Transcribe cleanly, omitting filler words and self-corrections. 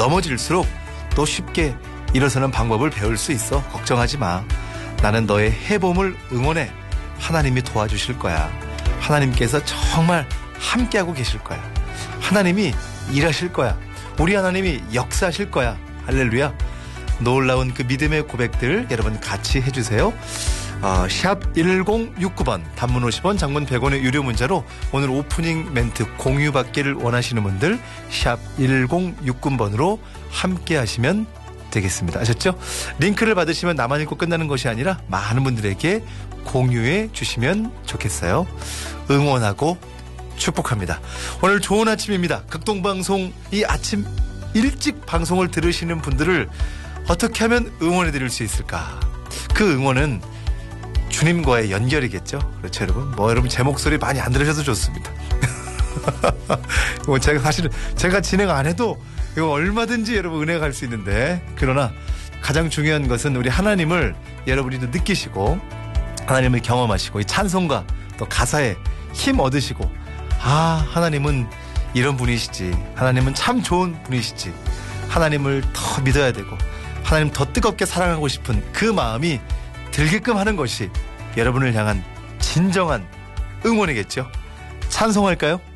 넘어질수록 또 쉽게 일어서는 방법을 배울 수 있어. 걱정하지 마. 나는 너의 해봄을 응원해. 하나님이 도와주실 거야. 하나님께서 정말 함께하고 계실 거야. 하나님이 일하실 거야. 우리 하나님이 역사하실 거야. 할렐루야. 놀라운 그 믿음의 고백들 여러분 같이 해주세요. 샵 1069번 단문 50원 장문 100원의 유료 문자로 오늘 오프닝 멘트 공유받기를 원하시는 분들 샵 1069번으로 함께 하시면 되겠습니다. 아셨죠? 링크를 받으시면 나만 읽고 끝나는 것이 아니라 많은 분들에게 공유해 주시면 좋겠어요. 응원하고 축복합니다. 오늘 좋은 아침입니다. 극동방송 이 아침 일찍 방송을 들으시는 분들을 어떻게 하면 응원해 드릴 수 있을까? 그 응원은 주님과의 연결이겠죠. 그렇죠, 여러분? 여러분 제 목소리 많이 안 들으셔도 좋습니다. 제가 사실 제가 진행 안 해도 이거 얼마든지 여러분 은혜가 갈 수 있는데, 그러나 가장 중요한 것은 우리 하나님을 여러분이 느끼시고 하나님을 경험하시고 이 찬송가 또 가사에 힘 얻으시고, 하나님은 이런 분이시지, 하나님은 참 좋은 분이시지, 하나님을 더 믿어야 되고 하나님 더 뜨겁게 사랑하고 싶은 그 마음이 들게끔 하는 것이 여러분을 향한 진정한 응원이겠죠. 찬송할까요?